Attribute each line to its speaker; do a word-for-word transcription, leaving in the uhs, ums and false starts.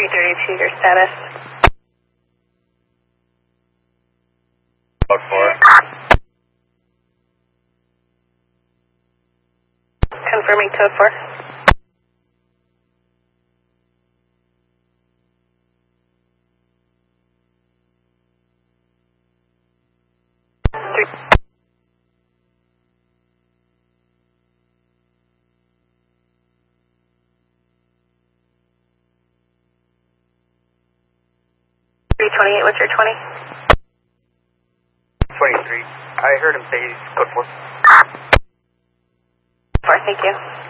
Speaker 1: thirty-two, your status.
Speaker 2: Code four.
Speaker 1: Confirming code four. Three. three twenty-eight, what's your twenty?
Speaker 2: twenty-three. I heard him say code four.
Speaker 1: four, thank you.